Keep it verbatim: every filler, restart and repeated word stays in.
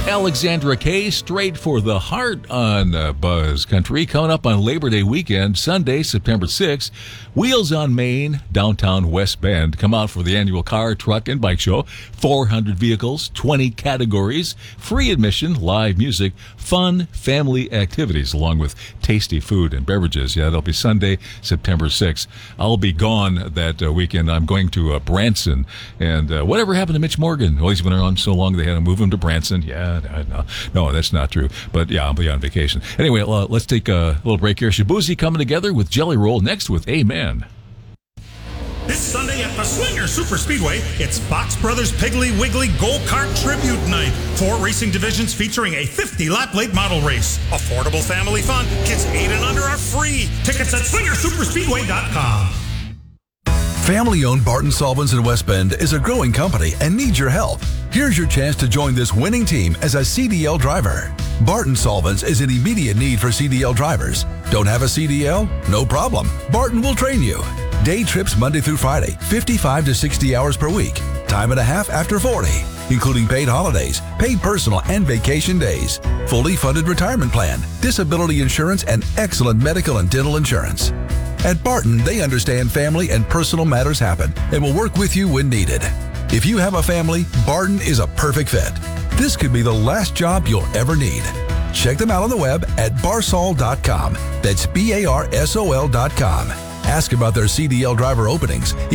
Alexandra Kay, straight for the heart on uh, Buzz Country. Coming up on Labor Day weekend, Sunday, September sixth, Wheels on Main, downtown West Bend. Come out for the annual car, truck, and bike show. four hundred vehicles, twenty categories, free admission, live music, fun family activities, along with tasty food and beverages. Yeah, that'll be Sunday, September sixth. I'll be gone that uh, weekend. I'm going to uh, Branson. And uh, whatever happened to Mitch Morgan? Well, he's been around so long they had to move him to Branson. Yeah, no, no, that's not true. But yeah, I'll be on vacation. Anyway, uh, let's take a little break here. Shabuzi coming together with Jelly Roll next with Amen. This Sunday at the Swinger Super Speedway, it's Fox Brothers Piggly Wiggly Go-Kart Tribute Night. Four racing divisions featuring a fifty-lap late model race. Affordable family fun. Kids eight and under are free. Tickets at swinger super speedway dot com. Family-owned Barton Solvents in West Bend is a growing company and needs your help. Here's your chance to join this winning team as a C D L driver. Barton Solvents is in immediate need for C D L drivers. Don't have a C D L? No problem. Barton will train you. Day trips Monday through Friday, fifty-five to sixty hours per week. Time and a half after forty, including paid holidays, paid personal and vacation days. Fully funded retirement plan, disability insurance, and excellent medical and dental insurance. At Barton, they understand family and personal matters happen and will work with you when needed. If you have a family, Barton is a perfect fit. This could be the last job you'll ever need. Check them out on the web at barsol dot com. That's B A R S O L dot com. Ask about their C D L driver openings.